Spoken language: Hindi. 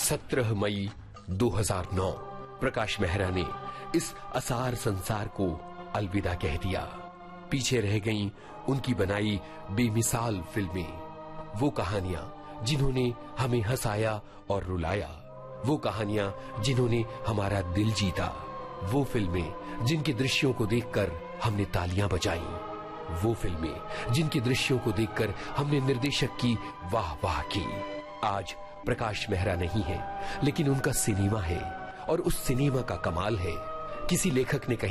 17 मई 2009 प्रकाश मेहरा ने इस असार संसार को अलविदा कह दिया। पीछे रह गईं उनकी बनाई बेमिसाल फिल्में, वो कहानियां जिन्होंने हमें हंसाया और रुलाया, वो कहानियां जिन्होंने हमारा दिल जीता, वो फिल्में जिनके दृश्यों को देखकर हमने तालियां बजाई, वो फिल्में जिनके दृश्यों को देखकर हमने निर्देशक की वाह वाह की। आज प्रकाश मेहरा नहीं है, लेकिन उनका सिनेमा है, और उस सिनेमा का कमाल है। किसी लेखक ने कही